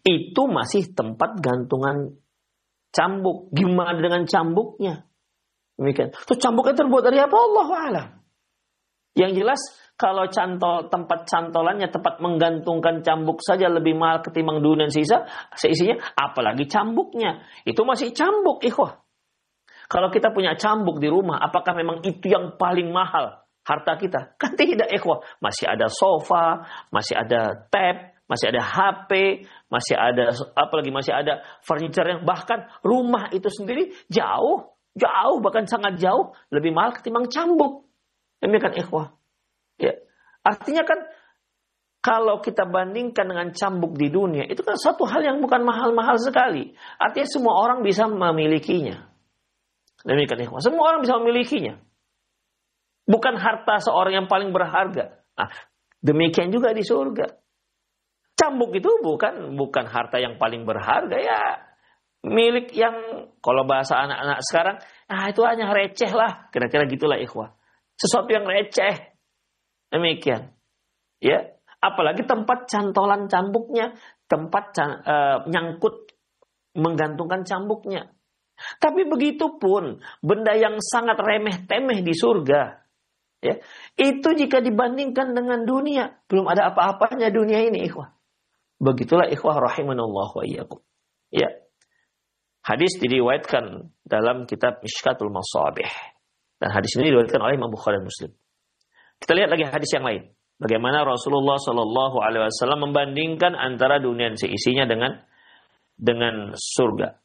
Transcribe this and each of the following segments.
Itu masih tempat gantungan cambuk. Gimana dengan cambuknya? Demikian. Terus cambuknya terbuat dari apa? Allahu a'lam. Yang jelas kalau tempat cantolannya, tempat menggantungkan cambuk saja lebih mahal ketimbang dunia seisinya, apalagi cambuknya. Itu masih cambuk, ikhwah. Kalau kita punya cambuk di rumah, apakah memang itu yang paling mahal harta kita? Kan tidak, ikhwah. Masih ada sofa, masih ada tab, masih ada HP, masih ada furniture yang bahkan rumah itu sendiri jauh bahkan sangat jauh lebih mahal ketimbang cambuk. Demikian, ikhwah. Ya. Artinya kan kalau kita bandingkan dengan cambuk di dunia, itu kan satu hal yang bukan mahal-mahal sekali. Artinya semua orang bisa memilikinya. Demikian, ikhwah. Semua orang bisa memilikinya. Bukan harta seorang yang paling berharga. Nah, demikian juga di surga. Cambuk itu bukan harta yang paling berharga, ya milik yang kalau bahasa anak-anak sekarang, itu hanya receh lah, kira-kira gitulah, ikhwah. Sesuatu yang receh. Demikian. Ya, apalagi tempat cantolan cambuknya, tempat nyangkut menggantungkan cambuknya. Tapi begitu pun benda yang sangat remeh-temeh di surga, ya, itu jika dibandingkan dengan dunia, belum ada apa-apanya dunia ini, ikhwah. Begitulah, ikhwah rahimanallah wa iyyakum. Ya. Hadis diriwayatkan dalam kitab Mishkatul Masabih. Dan hadis ini diriwayatkan oleh Imam Bukhari dan Muslim. Kita lihat lagi hadis yang lain. Bagaimana Rasulullah Shallallahu Alaihi Wasallam membandingkan antara dunia dan seisinya dengan surga.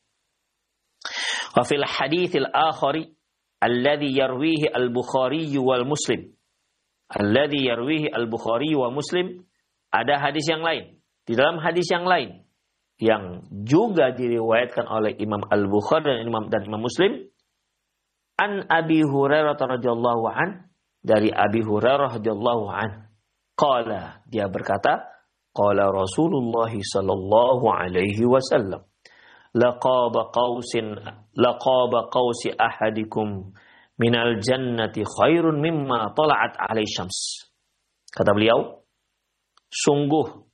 Wa fil haditsil akhari alladhi yarwihi al-Bukhari wal Muslim. Alladhi yarwihi al-Bukhari wa Muslim. Ada hadis yang lain. Di dalam hadis yang lain yang juga diriwayatkan oleh Imam Al-Bukhari dan Imam Muslim, an Abi Hurairah radhiyallahu an, dari Abi Hurairah radhiyallahu an, qala, dia berkata, qala Rasulullah sallallahu alaihi wasallam, laqaba qausi ahadikum minal jannati khairun mimma tala'at alaihi syams. Kata beliau, sungguh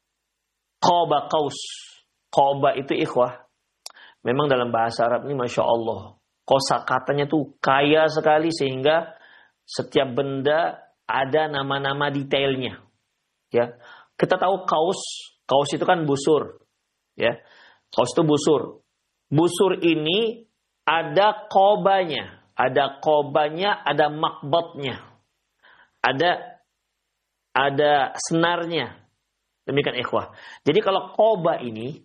qaba qaus. Qaba itu, ikhwah, memang dalam bahasa Arab ini Masya Allah, kosakatanya tuh kaya sekali sehingga setiap benda ada nama-nama detailnya. Ya, kita tahu kaus itu kan busur. Ya, kaus itu busur. Busur ini ada qobanya, ada makbatnya, ada senarnya. Demikian, ikhwah. Jadi kalau qoba ini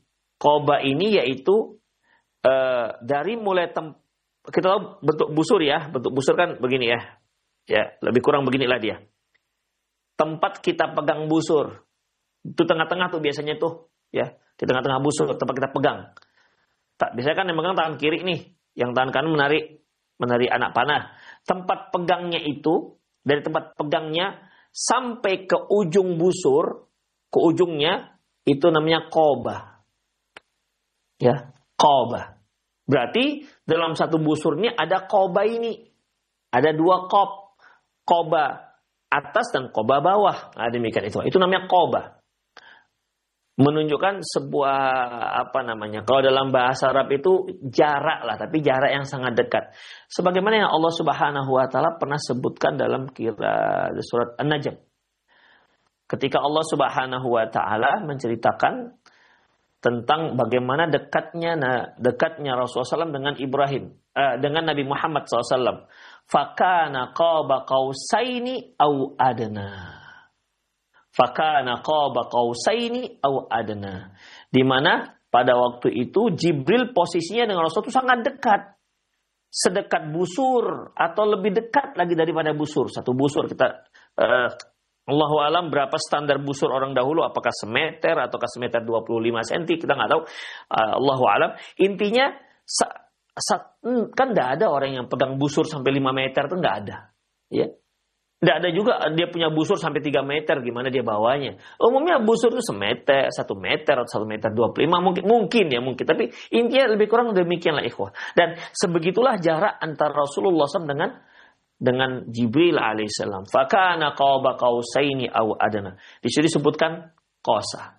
yaitu dari mulai kita tahu bentuk busur ya. Bentuk busur kan begini ya. Ya, lebih kurang beginilah dia. Tempat kita pegang busur. Itu tengah-tengah tuh biasanya tuh, ya. Di tengah-tengah busur tempat kita pegang. Biasanya kan yang pegang tangan kiri nih, yang tangan kanan menarik anak panah. Tempat pegangnya itu, dari tempat pegangnya sampai ke ujung busur, ke ujungnya itu namanya qoba. Ya, qoba. Berarti dalam satu busur ini ada qoba ini. Ada dua qoba atas dan qoba bawah. Nah, demikian itu. Itu namanya qoba. Menunjukkan sebuah kalau dalam bahasa Arab itu jarak lah, tapi jarak yang sangat dekat. Sebagaimana yang Allah Subhanahu wa taala pernah sebutkan dalam surat An-Najm. Ketika Allah Subhanahu wa taala menceritakan tentang bagaimana dekatnya Rasulullah SAW dengan Ibrahim, dengan Nabi Muhammad SAW. Fakana qaba qausaini au adna. Fakana qaba qausaini au adna. Di mana pada waktu itu Jibril posisinya dengan Rasul itu sangat dekat. Sedekat busur atau lebih dekat lagi daripada busur. Satu busur kita Allahu alam berapa standar busur orang dahulu, apakah semeter ataukah semeter 25 cm, kita nggak tahu. Allahu alam. Intinya kan nggak ada orang yang pegang busur sampai 5 meter, itu nggak ada. Ya. Nggak ada juga dia punya busur sampai 3 meter, gimana dia bawanya. Umumnya busur itu semeter, 1 meter atau 1 meter 25 mungkin. Tapi intinya lebih kurang demikianlah, ikhwah. Dan sebegitulah jarak antara Rasulullah SAW dengan Jibril alaihissalam. Fakana qaba qausaini au adna. Di sini disebutkan qasa.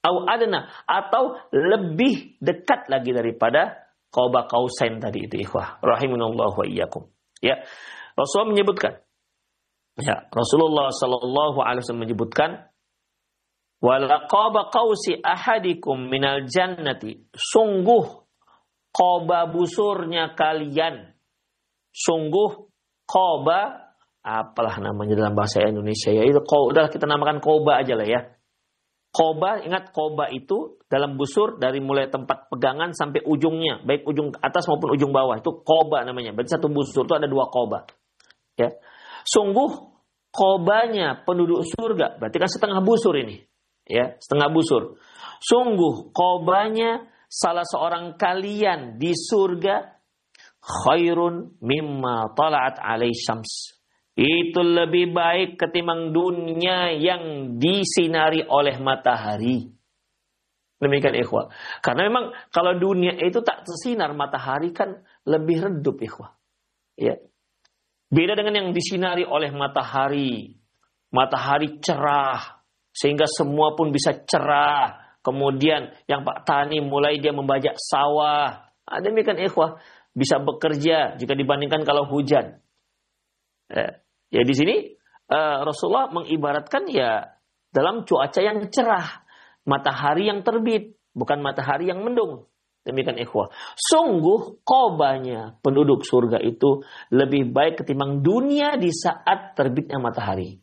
au adna, atau lebih dekat lagi daripada qaba qausain tadi itu, ikhwah rahimunallahu wa iyyakum. Ya, Rasulullah menyebutkan, ya, Rasulullah sallallahu alaihi wasallam menyebutkan, wala qaba qausi ahadikum minal jannati, sungguh qaba busurnya kalian, sungguh qaba, apalah namanya dalam bahasa Indonesia ya, itu udah kita namakan qaba aja lah ya. Qaba, ingat qaba itu dalam busur dari mulai tempat pegangan sampai ujungnya, baik ujung atas maupun ujung bawah, itu qaba namanya. Berarti satu busur itu ada 2 qaba. Ya. Sungguh qobanya penduduk surga, berarti kan setengah busur ini. Ya, setengah busur. Sungguh qobanya salah seorang kalian di surga khairun mimma tala'at alaihi syams. Itu lebih baik ketimbang dunia yang disinari oleh matahari. Demikian ikhwah. Karena memang kalau dunia itu tak tersinar matahari kan lebih redup ikhwah. Ya. Beda dengan yang disinari oleh matahari. Matahari cerah sehingga semua pun bisa cerah. Kemudian yang Pak Tani mulai dia membajak sawah. Demikian ikhwah, bisa bekerja jika dibandingkan kalau hujan. Ya di sini Rasulullah mengibaratkan ya dalam cuaca yang cerah, matahari yang terbit, bukan matahari yang mendung. Demikian ikhwah. Sungguh qobanya penduduk surga itu lebih baik ketimbang dunia di saat terbitnya matahari.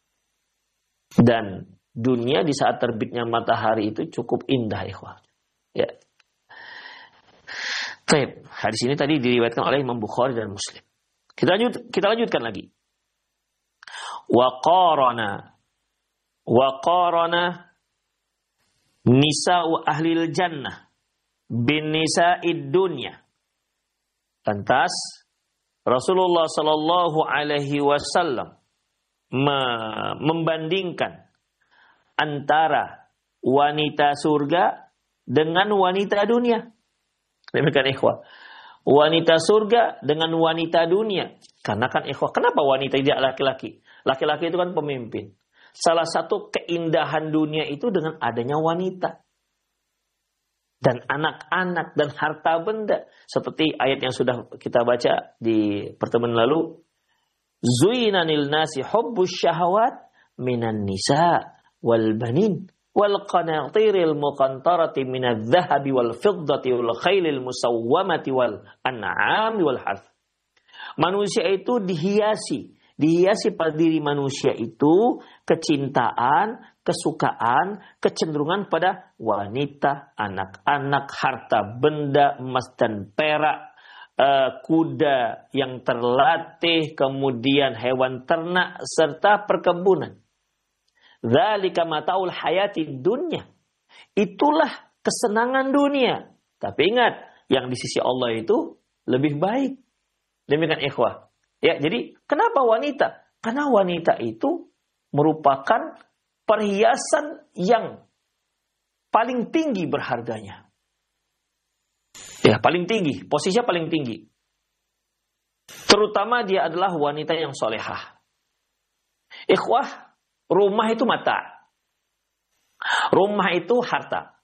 Dan dunia di saat terbitnya matahari itu cukup indah ikhwah. Ya. Baik, hadis ini tadi diriwayatkan oleh Imam Bukhari dan Muslim. Kita lanjutkan lagi. Wa qarana nisa'u ahlil jannah bin nisa'id dunya. Lantas Rasulullah sallallahu alaihi wasallam membandingkan antara wanita surga dengan wanita dunia. Demikian ikhwah. Wanita surga dengan wanita dunia. Karena kan ikhwah, kenapa wanita tidak laki-laki? Laki-laki itu kan pemimpin. Salah satu keindahan dunia itu dengan adanya wanita. Dan anak-anak dan harta benda. Seperti ayat yang sudah kita baca di pertemuan lalu. Zuyina lil nasi hubbus syahawat minan nisa wal banin wal qanatiril muqantarati minadh dhahabi wal fiddati wal khailil musawwamati wal an'ami wal harth. Manusia itu dihiasi pada diri manusia itu kecintaan, kesukaan, kecenderungan pada wanita, anak-anak, harta benda, emas dan perak, kuda yang terlatih, kemudian hewan ternak serta perkebunan. Dzalika mataul hayati dunya. Itulah kesenangan dunia. Tapi ingat, yang di sisi Allah itu lebih baik. Demikian ikhwah. Ya, jadi kenapa wanita? Karena wanita itu merupakan perhiasan yang paling tinggi berharganya. Ya, paling tinggi, posisinya paling tinggi. Terutama dia adalah wanita yang solehah. Ikhwah, rumah itu mata. Rumah itu harta.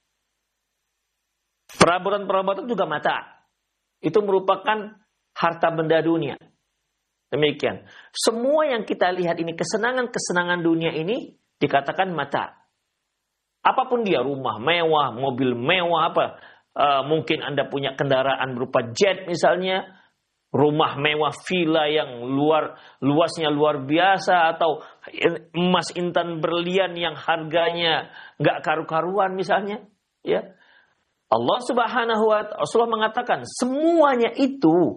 Perabotan-perabotan juga mata. Itu merupakan harta benda dunia. Demikian. Semua yang kita lihat ini, kesenangan-kesenangan dunia ini dikatakan mata. Apapun dia, rumah mewah, mobil mewah, apa. Mungkin Anda punya kendaraan berupa jet misalnya. Rumah mewah, villa yang luasnya luar biasa. Atau emas intan berlian yang harganya nggak karu-karuan misalnya. Ya. Allah Subhanahu wa ta'ala, Rasulullah mengatakan semuanya itu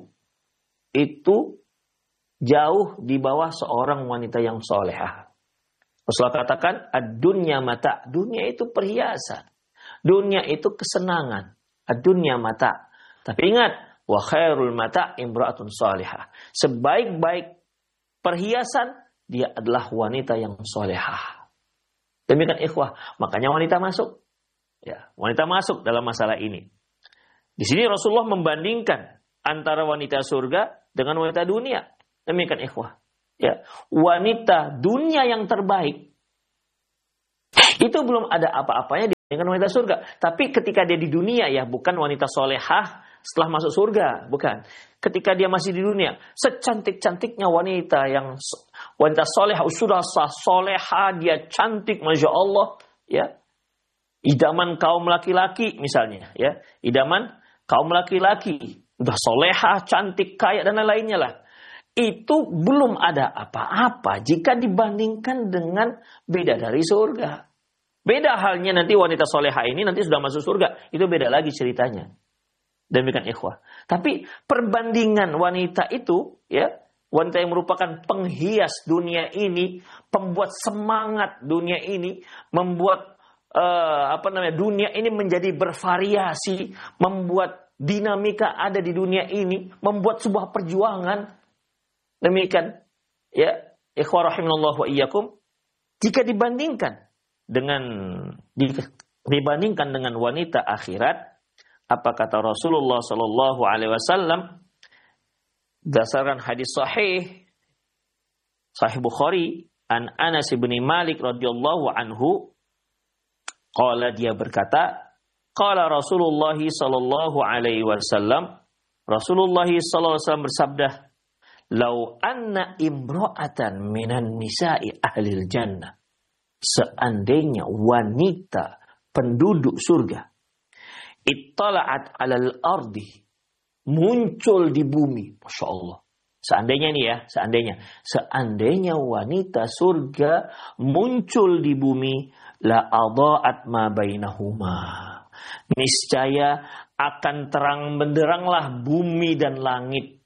jauh di bawah seorang wanita yang solehah. Rasulullah katakan ad-dunya mata, dunia itu perhiasan, dunia itu kesenangan, ad-dunya mata. Tapi ingat, wa khairul mata imra'atun solehah. Sebaik-baik perhiasan dia adalah wanita yang solehah. Demikian ikhwah, makanya wanita masuk. Ya, wanita masuk dalam masalah ini. Di sini Rasulullah membandingkan antara wanita surga dengan wanita dunia. Demikian ikhwah. Ya, wanita dunia yang terbaik itu belum ada apa-apanya wanita surga. Tapi ketika dia di dunia ya, bukan wanita solehah setelah masuk surga, bukan. Ketika dia masih di dunia, secantik-cantiknya wanita solehah, sudah solehah, dia cantik, masya Allah, ya. Idaman kaum laki-laki misalnya, ya. Idaman kaum laki-laki, udah solehah, cantik, kaya dan lain-lainnya lah. Itu belum ada apa-apa jika dibandingkan dengan bidadari surga. Beda halnya nanti wanita solehah ini nanti sudah masuk surga, itu beda lagi ceritanya. Demikian ikhwah. Tapi perbandingan wanita itu, ya, wanita yang merupakan penghias dunia ini, pembuat semangat dunia ini, membuat dunia ini menjadi bervariasi, membuat dinamika ada di dunia ini, membuat sebuah perjuangan. Demikian, ya, ikhwah rahimanallah wa iyyakum. Jika dibandingkan dengan wanita akhirat, apa kata Rasulullah sallallahu alaihi wasallam berdasarkan hadis sahih Bukhari an Anas bin Malik radhiyallahu anhu, qala, dia berkata, qala Rasulullah sallallahu alaihi wasallam, Rasulullah sallallahu alaihi wasallam bersabda, lau anna imra'atan minan nisa'i ahlil jannah, seandainya wanita penduduk surga ittala'at 'alal ardi, muncul di bumi, masya Allah. Seandainya nih ya, seandainya wanita surga muncul di bumi, la adha'at ma bainahuma, niscaya akan terang benderanglah bumi dan langit.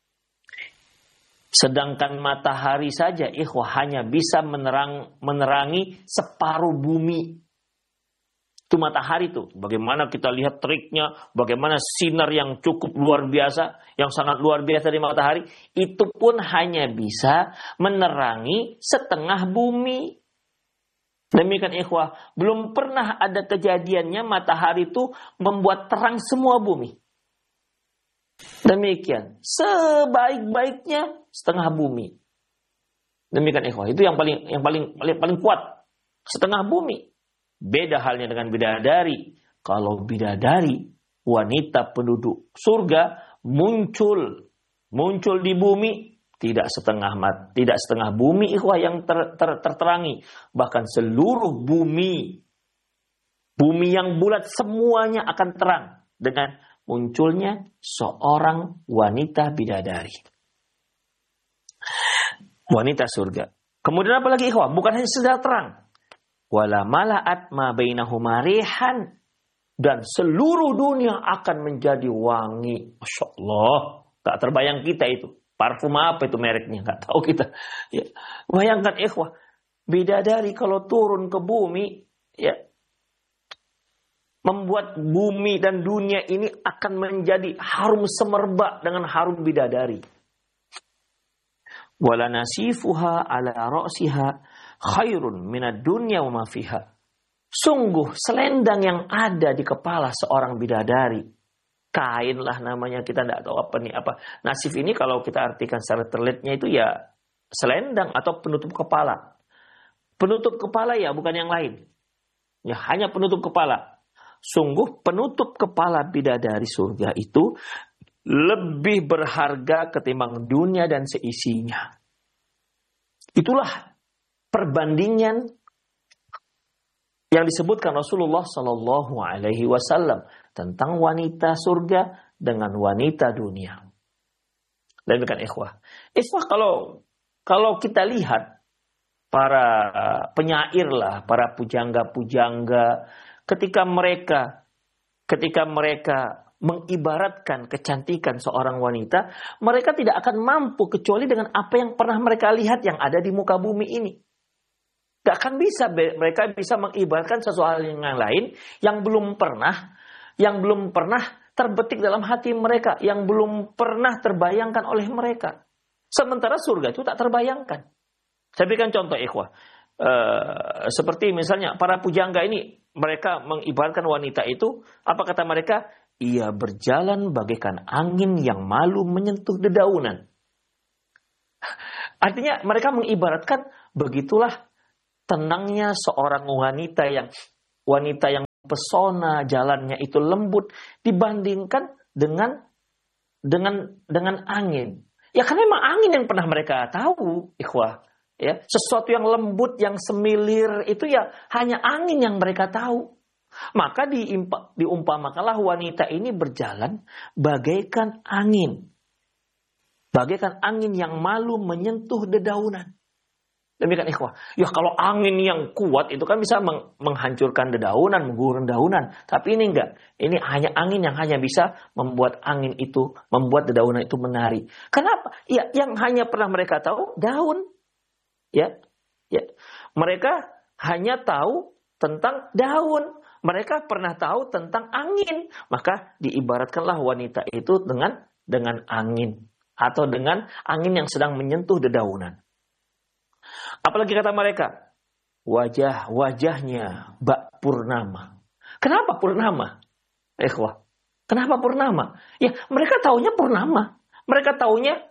Sedangkan matahari saja, ikhwah, hanya bisa menerangi separuh bumi. Itu matahari tuh, bagaimana kita lihat triknya, bagaimana sinar yang cukup luar biasa, yang sangat luar biasa di matahari, itu pun hanya bisa menerangi setengah bumi. Demikian ikhwah, belum pernah ada kejadiannya matahari itu membuat terang semua bumi. Demikian, sebaik-baiknya setengah bumi. Demikian ikhwah, itu yang paling kuat, setengah bumi. Beda halnya dengan bidadari. Kalau bidadari, wanita penduduk surga muncul di bumi, tidak setengah bumi ikhwah yang terterangi, bahkan seluruh bumi yang bulat semuanya akan terang dengan munculnya seorang wanita bidadari, wanita surga. Kemudian apa lagi ikhwah? Bukan hanya sekedar terang, wala mala'at ma bainahuma rihan, dan seluruh dunia akan menjadi wangi. Masya Allah, tak terbayang kita itu. Parfum apa itu mereknya? Nggak tahu kita. Ya. Bayangkan ikhwah, bidadari kalau turun ke bumi, ya, membuat bumi dan dunia ini akan menjadi harum semerbak dengan harum bidadari. Wala nasifuha ala ra'siha khairun minad dunya wa ma fiha. Sungguh selendang yang ada di kepala seorang bidadari, kain lah namanya, kita tidak tahu apa nih apa. Nasif ini kalau kita artikan secara terlitnya itu ya selendang atau penutup kepala. Penutup kepala ya, bukan yang lain. Ya hanya penutup kepala. Sungguh penutup kepala bidadari surga itu lebih berharga ketimbang dunia dan seisinya. Itulah perbandingan yang disebutkan Rasulullah Sallallahu Alaihi Wasallam tentang wanita surga dengan wanita dunia. Dan bukan ikhwah. Ikhwah kalau kita lihat para penyair lah, para pujangga-pujangga, ketika mereka mengibaratkan kecantikan seorang wanita, mereka tidak akan mampu kecuali dengan apa yang pernah mereka lihat yang ada di muka bumi ini. Gak akan bisa mereka bisa mengibaratkan sesuatu yang lain yang belum pernah terbetik dalam hati mereka, yang belum pernah terbayangkan oleh mereka. Sementara surga itu tak terbayangkan. Saya berikan contoh ikhwah. Seperti misalnya para pujangga ini, mereka mengibaratkan wanita itu, apa kata mereka? Ia berjalan bagaikan angin yang malu menyentuh dedaunan. Artinya mereka mengibaratkan begitulah tenangnya seorang wanita yang mempesona, jalannya itu lembut dibandingkan dengan angin. Ya karena memang angin yang pernah mereka tahu, ikhwah. Ya, sesuatu yang lembut, yang semilir itu ya hanya angin yang mereka tahu. Maka diumpamakanlah wanita ini berjalan bagaikan angin. Bagaikan angin yang malu menyentuh dedaunan. Demikian ikhwah. Ya kalau angin yang kuat itu kan bisa menghancurkan dedaunan, menggugurkan dedaunan. Tapi ini enggak. Ini hanya angin yang hanya bisa membuat angin itu, membuat dedaunan itu menari. Kenapa? Ya yang hanya pernah mereka tahu daun. Ya. Mereka hanya tahu tentang daun. Mereka pernah tahu tentang angin. Maka diibaratkanlah wanita itu dengan angin. Atau dengan angin yang sedang menyentuh dedaunan. Apalagi kata mereka, wajahnya bak purnama. Kenapa purnama? Ikhwah. Kenapa purnama? Ya mereka taunya purnama. Mereka taunya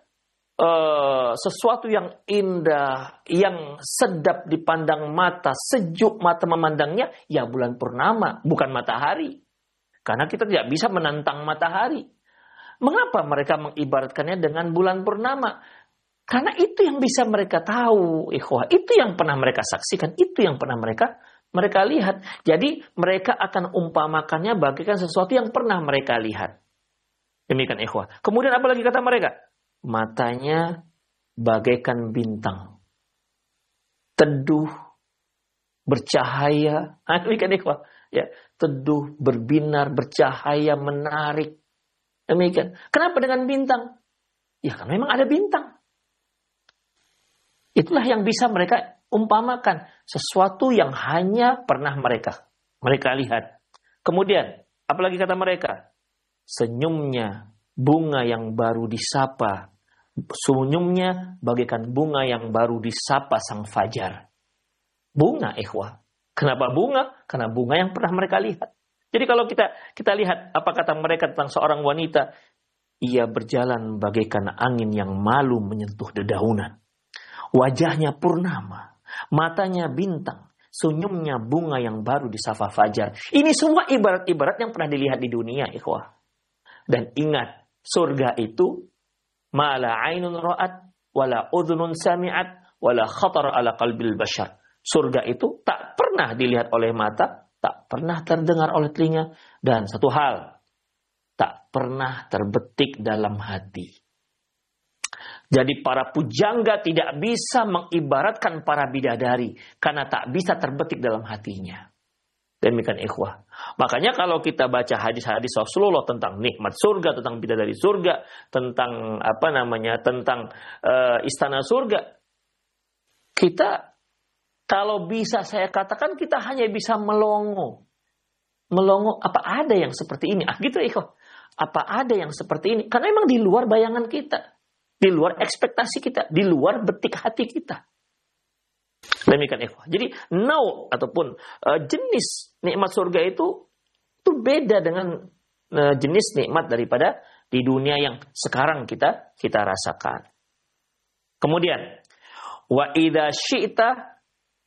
sesuatu yang indah, yang sedap dipandang mata, sejuk mata memandangnya, ya bulan purnama, bukan matahari. Karena kita tidak bisa menantang matahari. Mengapa mereka mengibaratkannya dengan bulan purnama? Karena itu yang bisa mereka tahu, ikhwah. Itu yang pernah mereka saksikan, itu yang pernah mereka lihat. Jadi mereka akan umpamakannya bagaikan sesuatu yang pernah mereka lihat. Demikian ikhwah. Kemudian apa lagi kata mereka? Matanya bagaikan bintang. Teduh, bercahaya. Demikian ikhwah. Ya, teduh, berbinar, bercahaya, menarik. Demikian. Kenapa dengan bintang? Ya karena memang ada bintang. Itulah yang bisa mereka umpamakan. Sesuatu yang hanya pernah mereka lihat. Kemudian, apalagi kata mereka? Senyumnya bunga yang baru disapa. Senyumnya bagaikan bunga yang baru disapa sang fajar. Bunga, ikhwah. Kenapa bunga? Karena bunga yang pernah mereka lihat. Jadi kalau kita lihat apa kata mereka tentang seorang wanita, ia berjalan bagaikan angin yang malu menyentuh dedaunan. Wajahnya purnama, matanya bintang, senyumnya bunga yang baru disapa fajar. Ini semua ibarat-ibarat yang pernah dilihat di dunia, ikhwah. Dan ingat, surga itu ma la ainun ra'at, wala udhunun sami'at, wala khatar ala qalbil bashar. Surga itu tak pernah dilihat oleh mata, tak pernah terdengar oleh telinga, dan satu hal, tak pernah terbetik dalam hati. Jadi para pujangga tidak bisa mengibaratkan para bidadari, karena tak bisa terbetik dalam hatinya. Demikian ikhwah. Makanya kalau kita baca hadis-hadis Rasulullah tentang nikmat surga, tentang bidadari surga, tentang tentang istana surga, kita kalau bisa saya katakan kita hanya bisa melongo. Melongo, apa ada yang seperti ini? Gitu ikhwah. Apa ada yang seperti ini? Karena memang di luar bayangan kita. Di luar ekspektasi kita. Di luar betik hati kita. Demikian ikhwah. Jadi ataupun jenis nikmat surga itu beda dengan jenis nikmat daripada di dunia yang sekarang kita rasakan. Kemudian wa idza syi'ta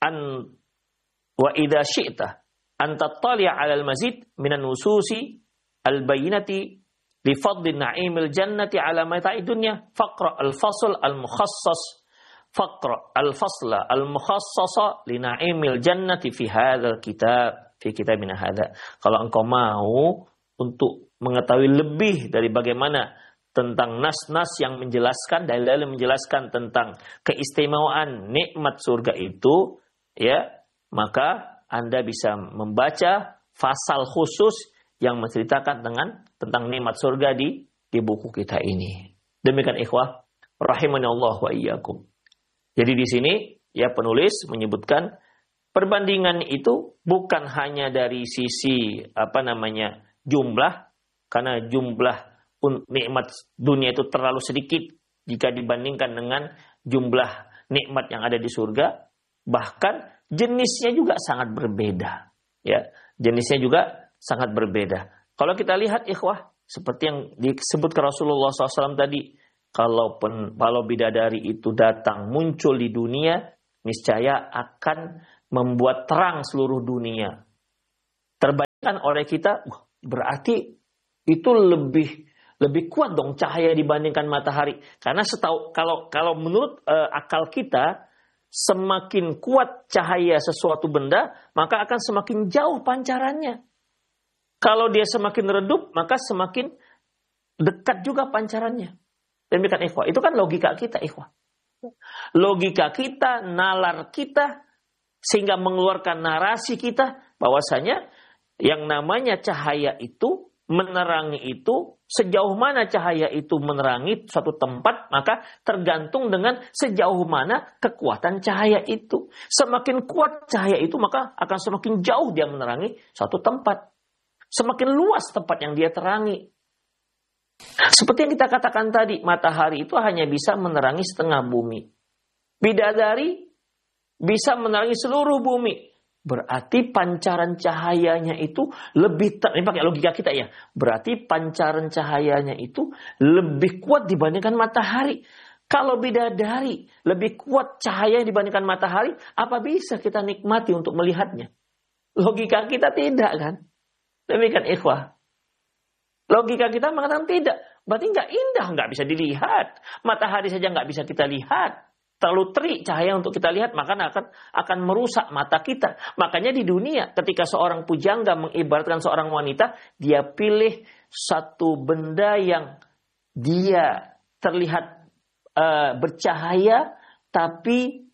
an tattali'a 'ala al-mazid minan nususi al-bayyinati li fadli na'imil jannati 'ala mata'i dunya faqra al-fasl al-mukhassas faqra al-fasla al-mukhassasa li na'imil jannati fi hadzal kitab fi kitabina hadza. Kalau engkau mau untuk mengetahui lebih dari bagaimana tentang nas-nas yang menjelaskan, dalil-dalil menjelaskan tentang keistimewaan nikmat surga itu, ya, maka Anda bisa membaca pasal khusus yang menceritakan tentang nikmat surga di buku kita ini. Demikian ikhwah, rahimani Allah wa iyyakum. Jadi di sini ya penulis menyebutkan perbandingan itu bukan hanya dari sisi jumlah, karena jumlah nikmat dunia itu terlalu sedikit jika dibandingkan dengan jumlah nikmat yang ada di surga, bahkan jenisnya juga sangat berbeda. Ya, jenisnya juga sangat berbeda. Kalau kita lihat ikhwah, seperti yang disebutkan Rasulullah SAW tadi, kalau bidadari itu datang muncul di dunia, niscaya akan membuat terang seluruh dunia. kan oleh kita, wah, berarti itu lebih kuat dong cahaya dibandingkan matahari. Karena kalau menurut akal kita, semakin kuat cahaya sesuatu benda, maka akan semakin jauh pancarannya. Kalau dia semakin redup, maka semakin dekat juga pancarannya. Demikian ikhwah. Itu kan logika kita ikhwah. Logika kita, nalar kita, sehingga mengeluarkan narasi kita, bahwasanya yang namanya cahaya itu, menerangi itu, sejauh mana cahaya itu menerangi suatu tempat, maka tergantung dengan sejauh mana kekuatan cahaya itu. Semakin kuat cahaya itu, maka akan semakin jauh dia menerangi suatu tempat. Semakin luas tempat yang dia terangi. Seperti yang kita katakan tadi, matahari itu hanya bisa menerangi setengah bumi. Bidadari bisa menerangi seluruh bumi. Berarti pancaran cahayanya itu lebih, ini pakai logika kita ya. Berarti pancaran cahayanya itu lebih kuat dibandingkan matahari. Kalau bidadari lebih kuat cahaya dibandingkan matahari, apa bisa kita nikmati untuk melihatnya? Logika kita tidak kan? Demikian ikhwah. Logika kita mengatakan tidak. Berarti nggak indah, nggak bisa dilihat. Matahari saja nggak bisa kita lihat. Terlalu terik cahaya untuk kita lihat, maka akan merusak mata kita. Makanya di dunia, ketika seorang pujangga mengibaratkan seorang wanita, dia pilih satu benda yang dia terlihat bercahaya, tapi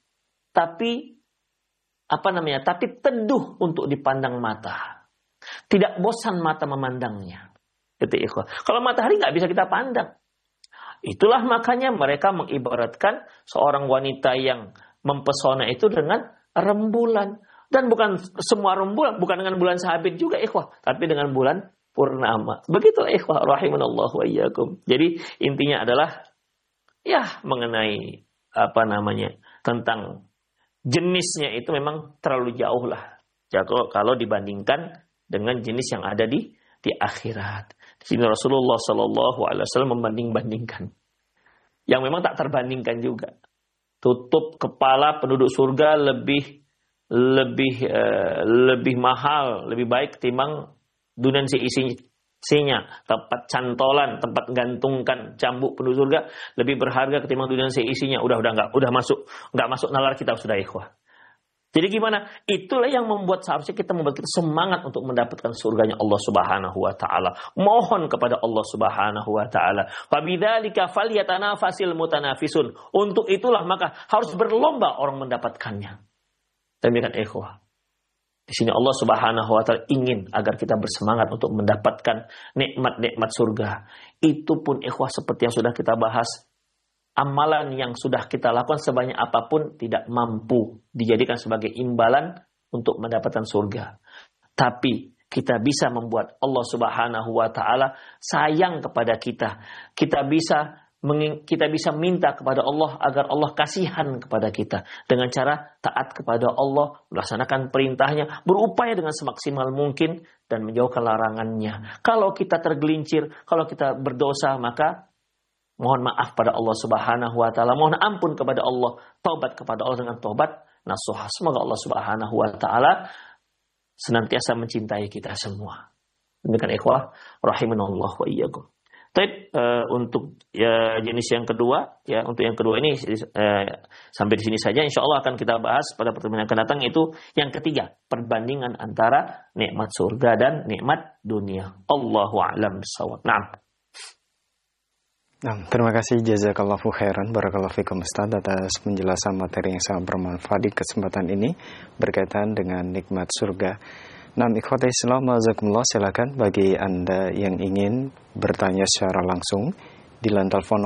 teduh untuk dipandang mata. Tidak bosan mata memandangnya. Kalau matahari nggak bisa kita pandang. Itulah makanya mereka mengibaratkan seorang wanita yang mempesona itu dengan rembulan. Dan bukan semua rembulan, bukan dengan bulan sabit juga ikhwah, tapi dengan bulan purnama. Begitulah ikhwah rahimanallahu wa iyyakum. Jadi intinya adalah ya mengenai tentang jenisnya itu memang terlalu jauh lah. Kalau dibandingkan dengan jenis yang ada di akhirat. Di sini Rasulullah Shallallahu Alaihi Wasallam membanding-bandingkan, yang memang tak terbandingkan juga. Tutup kepala penduduk surga lebih mahal, lebih baik ketimbang dunia isinya. Tempat cantolan, tempat gantungkan cambuk penduduk surga lebih berharga ketimbang dunia isinya. Udah nggak masuk nalar kita sudah ikhwah. Jadi gimana? Itulah yang seharusnya kita membuat kita semangat untuk mendapatkan surganya Allah Subhanahu wa taala. Mohon kepada Allah Subhanahu wa taala. Fabidzalika falyatanafasil mutanafisun. Untuk itulah maka harus berlomba orang mendapatkannya. Demikian ikhwah. Di sini Allah Subhanahu wa taala ingin agar kita bersemangat untuk mendapatkan nikmat-nikmat surga. Itu pun ikhwah seperti yang sudah kita bahas, amalan yang sudah kita lakukan sebanyak apapun tidak mampu dijadikan sebagai imbalan untuk mendapatkan surga. Tapi kita bisa membuat Allah Subhanahu wa taala sayang kepada kita. Kita bisa minta kepada Allah agar Allah kasihan kepada kita dengan cara taat kepada Allah, melaksanakan perintahnya, berupaya dengan semaksimal mungkin dan menjauhkan larangannya. Kalau kita tergelincir, kalau kita berdosa, maka mohon maaf pada Allah Subhanahu wa taala, mohon ampun kepada Allah, taubat kepada Allah dengan taubat nasuha. Semoga Allah Subhanahu wa taala senantiasa mencintai kita semua. Demikian ikhwah rahimanallah wa iyyakum. Baik, untuk jenis yang kedua, untuk yang kedua ini sampai di sini saja. Insyaallah akan kita bahas pada pertemuan yang akan datang, itu yang ketiga, perbandingan antara nikmat surga dan nikmat dunia. Allahu a'lam bishawab. Naam. Nah, terima kasih jazakallahu khairan barakallahu fikum Ustaz atas penjelasan materi yang sangat bermanfaat di kesempatan ini berkaitan dengan nikmat surga. Nah, ikhwati Islam jazakumullah, silakan bagi Anda yang ingin bertanya secara langsung di line telepon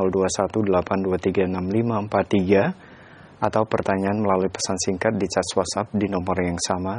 0218236543 atau pertanyaan melalui pesan singkat di chat WhatsApp di nomor yang sama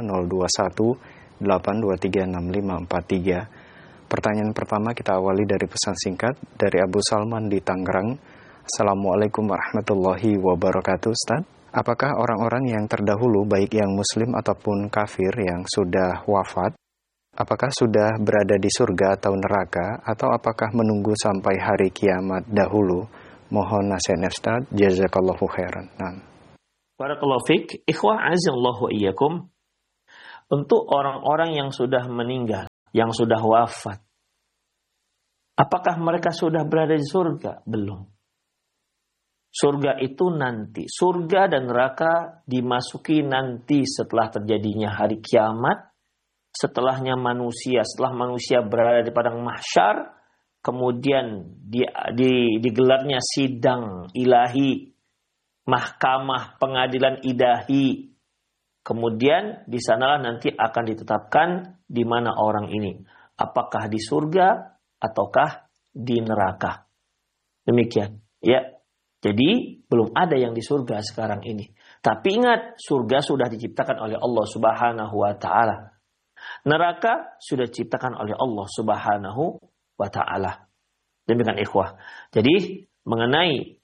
0218236543. Pertanyaan pertama kita awali dari pesan singkat dari Abu Salman di Tangerang. Assalamualaikum warahmatullahi wabarakatuh Ustaz. Apakah orang-orang yang terdahulu baik yang muslim ataupun kafir yang sudah wafat, apakah sudah berada di surga atau neraka, atau apakah menunggu sampai hari kiamat dahulu? Mohon nasihat Ustaz, jazakallahu khairan. Barakallahu fiik, ikhwah azallahu iyyakum. Untuk orang-orang yang sudah meninggal yang sudah wafat. Apakah mereka sudah berada di surga? Belum. Surga itu nanti. Surga dan neraka dimasuki nanti setelah terjadinya hari kiamat. Setelah manusia berada di padang mahsyar. Kemudian digelarnya sidang ilahi. Mahkamah pengadilan ilahi. Kemudian di sanalah nanti akan ditetapkan di mana orang ini. Apakah di surga ataukah di neraka. Demikian. Ya. Jadi belum ada yang di surga sekarang ini. Tapi ingat, surga sudah diciptakan oleh Allah Subhanahu wa taala. Neraka sudah diciptakan oleh Allah Subhanahu wa taala. Demikian ikhwah. Jadi mengenai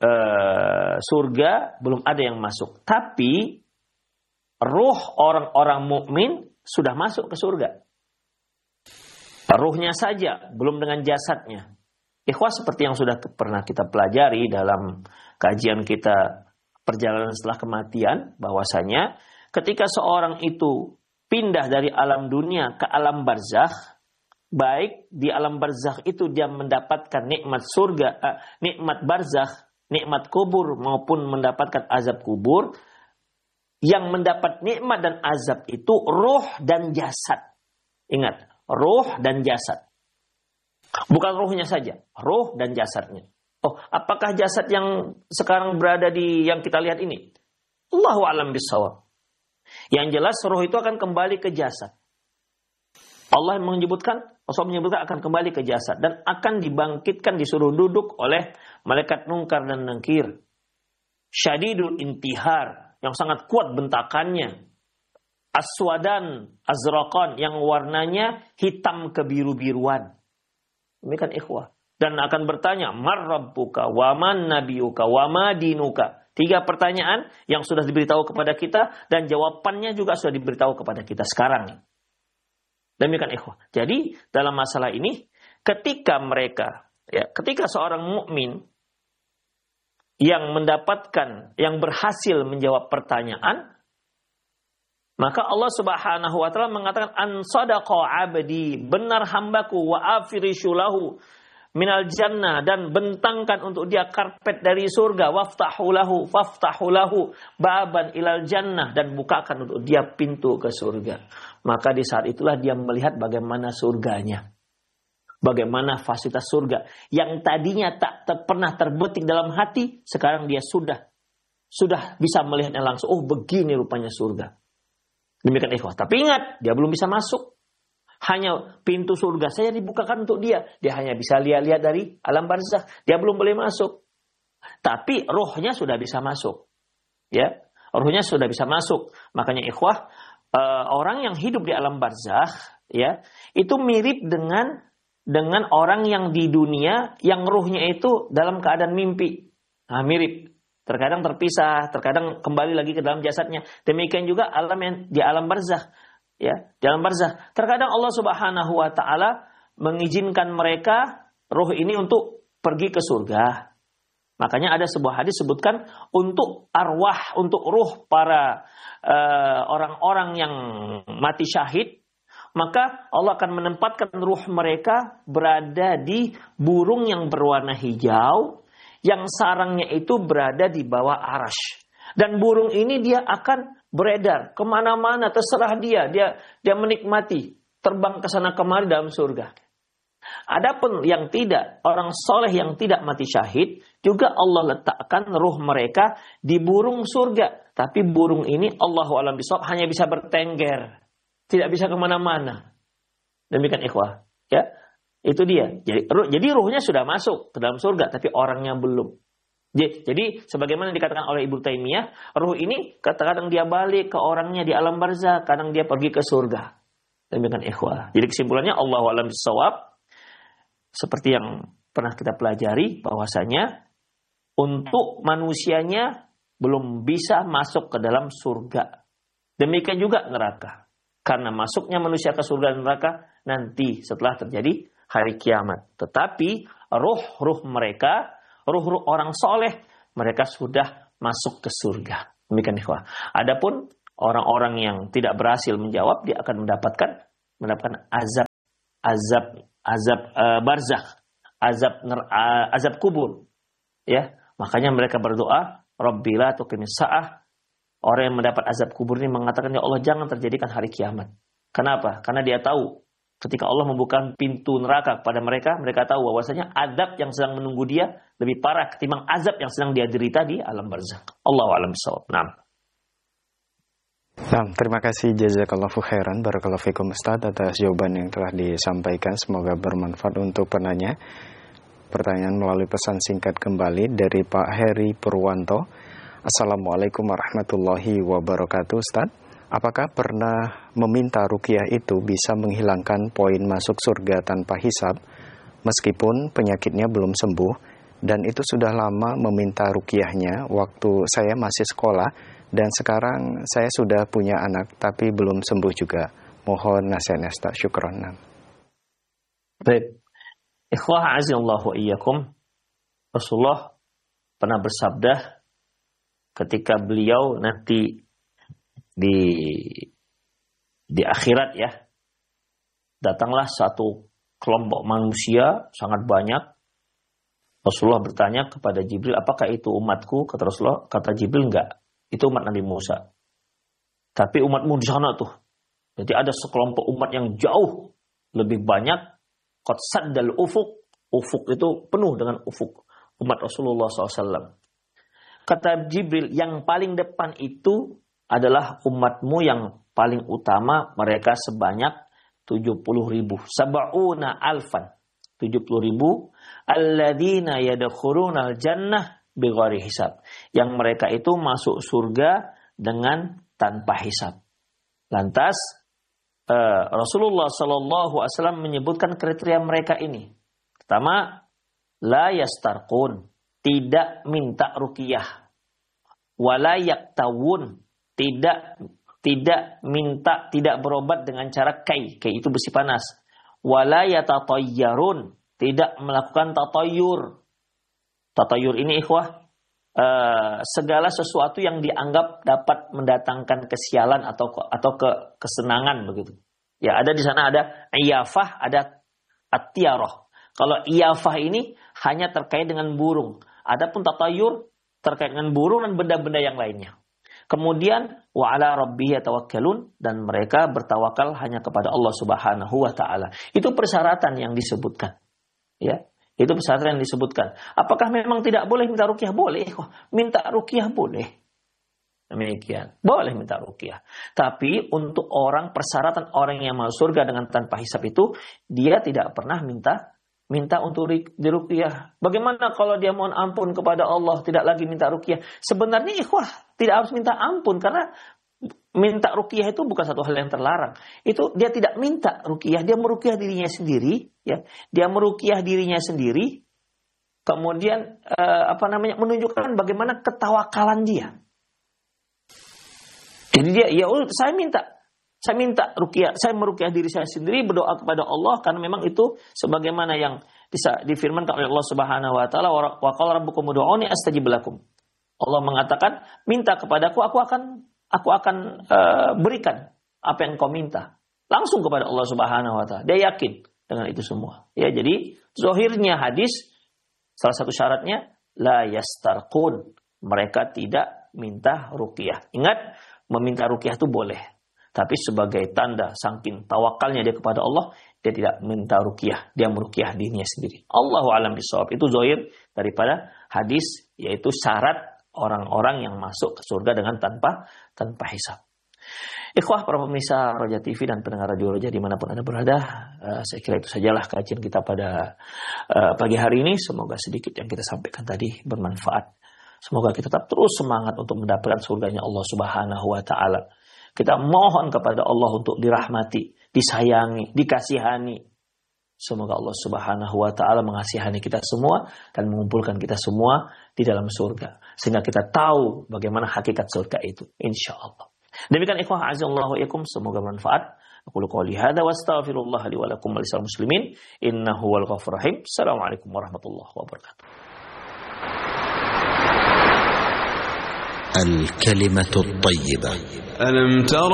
surga belum ada yang masuk. Tapi ruh orang-orang mukmin sudah masuk ke surga. Ruhnya saja, belum dengan jasadnya. Ikhwah, seperti yang sudah pernah kita pelajari dalam kajian kita perjalanan setelah kematian, bahwasanya ketika seorang itu pindah dari alam dunia ke alam barzakh, baik di alam barzakh itu dia mendapatkan nikmat surga, nikmat barzakh, nikmat kubur maupun mendapatkan azab kubur, yang mendapat nikmat dan azab itu ruh dan jasad. Ingat, ruh dan jasad. Bukan ruhnya saja, ruh dan jasadnya. Oh, apakah jasad yang sekarang berada di yang kita lihat ini? Allahu a'lam bishawab. Yang jelas ruh itu akan kembali ke jasad. Allah menyebutkan akan kembali ke jasad dan akan dibangkitkan, disuruh duduk oleh malaikat Munkar dan Nakir. Syadidul intihar, yang sangat kuat bentakannya. Aswadan azraqan, yang warnanya hitam kebiru-biruan. Demikian ikhwah. Dan akan bertanya, mar rabbuka wa man nabiyuka wa ma dinuka. 3 pertanyaan yang sudah diberitahu kepada kita dan jawabannya juga sudah diberitahu kepada kita sekarang. Demikian ikhwah. Jadi dalam masalah ini ketika seorang mukmin yang berhasil menjawab pertanyaan, maka Allah Subhanahu wa taala mengatakan an sadaqa abdi, benar hambaku, wa afirishu lahu minal jannah, dan bentangkan untuk dia karpet dari surga, waftahu lahu baban ilal jannah, dan bukakan untuk dia pintu ke surga. Maka di saat itulah dia melihat bagaimana surganya. Bagaimana fasilitas surga yang tadinya tak pernah terbetik dalam hati, sekarang dia sudah bisa melihatnya langsung. Oh, begini rupanya surga. Demikian ikhwah. Tapi ingat, dia belum bisa masuk. Hanya pintu surga saja dibukakan untuk dia. Dia hanya bisa lihat-lihat dari alam barzakh. Dia belum boleh masuk. Tapi rohnya sudah bisa masuk. Ya, rohnya sudah bisa masuk. Makanya ikhwah, orang yang hidup di alam barzakh, ya, itu mirip dengan orang yang di dunia yang ruhnya itu dalam keadaan mimpi. Nah, mirip. Terkadang terpisah, terkadang kembali lagi ke dalam jasadnya. Demikian juga alam yang di alam barzakh, ya, di alam barzakh. Terkadang Allah Subhanahu wa taala mengizinkan mereka ruh ini untuk pergi ke surga. Makanya ada sebuah hadis sebutkan untuk arwah, untuk ruh para orang-orang yang mati syahid, maka Allah akan menempatkan ruh mereka berada di burung yang berwarna hijau, yang sarangnya itu berada di bawah arasy. Dan burung ini dia akan beredar kemana-mana, terserah dia menikmati terbang ke sana kemari dalam surga. Adapun yang tidak, orang soleh yang tidak mati syahid, juga Allah letakkan ruh mereka di burung surga. Tapi burung ini Allahu a'lam bishawab hanya bisa bertengger, tidak bisa kemana-mana. Demikian ikhwah, ya. Itu dia. Jadi ruhnya sudah masuk ke dalam surga, tapi orangnya belum. Jadi sebagaimana dikatakan oleh Ibnu Taimiyah, ruh ini kadang dia balik ke orangnya di alam barzakh, kadang dia pergi ke surga. Demikian ikhwah. Jadi kesimpulannya Allahu a'lam bishawab, seperti yang pernah kita pelajari, bahwasanya untuk manusianya belum bisa masuk ke dalam surga. Demikian juga neraka. Karena masuknya manusia ke surga dan neraka nanti setelah terjadi hari kiamat. Tetapi ruh mereka, ruh orang soleh, mereka sudah masuk ke surga. Demikian ikhwah. Adapun orang-orang yang tidak berhasil menjawab, dia akan mendapatkan azab azab barzakh, azab kubur. Ya, makanya mereka berdoa, Rabbi la tuqimis sa'ah. Orang yang mendapat azab kubur ini mengatakan, ya Allah jangan terjadikan hari kiamat. Kenapa? Karena dia tahu ketika Allah membuka pintu neraka kepada mereka, mereka tahu bahwasanya azab yang sedang menunggu dia lebih parah ketimbang azab yang sedang dia derita di alam barzakh. Allahu a'lam bishawab. Nah, terima kasih jazakallahu khairan barakallahu fikum Ustaz atas jawaban yang telah disampaikan. Semoga bermanfaat untuk penanya. Pertanyaan melalui pesan singkat kembali dari Pak Heri Purwanto. Assalamualaikum warahmatullahi wabarakatuh Ustaz. Apakah pernah meminta ruqyah itu bisa menghilangkan poin masuk surga tanpa hisab meskipun penyakitnya belum sembuh, dan itu sudah lama meminta ruqyahnya waktu saya masih sekolah dan sekarang saya sudah punya anak tapi belum sembuh juga. Mohon nasihatnya Ustaz. Syukron. Baik. Ikhwah azallahu wa iyyakum. Rasulullah pernah bersabda ketika beliau nanti di akhirat ya, datanglah satu kelompok manusia sangat banyak. Rasulullah bertanya kepada Jibril, apakah itu umatku? Kata Rasulullah, kata Jibril, enggak, itu umat Nabi Musa. Tapi umatmu di sana tuh. Jadi ada sekelompok umat yang jauh lebih banyak. Qad saddal ufuk. Ufuk itu penuh dengan ufuk umat Rasulullah SAW. Kata Jibril, yang paling depan itu adalah umatmu yang paling utama, mereka sebanyak 70.000. Sab'una alfan. 70.000. Alladzina yadkhuluna al-jannah bighairi hisab. Yang mereka itu masuk surga dengan tanpa hisab. Lantas Rasulullah SAW menyebutkan kriteria mereka ini. Pertama, la yastarqun, tidak minta ruqyah. Wala yaktawun, tidak minta, tidak berobat dengan cara kai itu besi panas. Wala yatatayyarun, tidak melakukan tatayyur. Tatayyur ini ikhwah, segala sesuatu yang dianggap dapat mendatangkan kesialan atau kesenangan begitu. Ya, ada di sana ada iyafah, ada at-tiyarah. Kalau iyafah ini hanya terkait dengan burung. Adapun tatayyur terkait dengan burung dan benda-benda yang lainnya. Kemudian wa ala rabbih yatawakkalun, dan mereka bertawakal hanya kepada Allah Subhanahu wa taala. Itu persyaratan yang disebutkan. Ya. Itu persyaratan yang disebutkan. Apakah memang tidak boleh minta ruqyah? Boleh. Minta ruqyah boleh. Demikian. Boleh minta ruqyah. Tapi untuk persyaratan orang yang masuk surga dengan tanpa hisab itu, dia tidak pernah minta untuk diruqyah. Bagaimana kalau dia mohon ampun kepada Allah, tidak lagi minta ruqyah? Sebenarnya ikhwah, tidak harus minta ampun, karena minta ruqyah itu bukan satu hal yang terlarang. Itu dia tidak minta ruqyah, dia meruqyah dirinya sendiri, ya. Dia meruqyah dirinya sendiri. Kemudian menunjukkan bagaimana ketawakalan dia. Jadi dia, ya saya minta ruqyah, saya meruqyah diri saya sendiri, berdoa kepada Allah, karena memang itu sebagaimana yang difirmankan oleh Allah Subhanahu wa taala, wa qala rabbukum ud'uni astajib lakum. Allah mengatakan, minta kepadaku, aku akan berikan apa yang kau minta. Langsung kepada Allah Subhanahu wa taala. Dia yakin dengan itu semua. Ya, jadi zahirnya hadis salah satu syaratnya la yastarqun. Mereka tidak minta ruqyah. Ingat, meminta ruqyah itu boleh. Tapi sebagai tanda saking tawakalnya dia kepada Allah, dia tidak minta ruqyah, dia meruqyah dirinya sendiri. Allahu a'lam bishawab. Itu zahir daripada hadis, yaitu syarat orang-orang yang masuk ke surga dengan tanpa hisab. Ikhwah para pemirsa Roja TV dan pendengar Radio Roja dimanapun Anda berada, saya kira itu sajalah kajian kita pada pagi hari ini. Semoga sedikit yang kita sampaikan tadi bermanfaat. Semoga kita tetap terus semangat untuk mendapatkan surganya Allah Subhanahu wa taala. Kita mohon kepada Allah untuk dirahmati, disayangi, dikasihani. Semoga Allah Subhanahu wa taala mengasihani kita semua dan mengumpulkan kita semua di dalam surga, sehingga kita tahu bagaimana hakikat surga itu, insyaallah. Demikian ikhwah azallahu iyakum, semoga bermanfaat. Aku qouli hadza wa astaghfirullah li wa lakum wa lisal muslimin innahu wal ghafurur rahim. Assalamualaikum warahmatullahi wabarakatuh. الكلمة الطيبة. ألم تر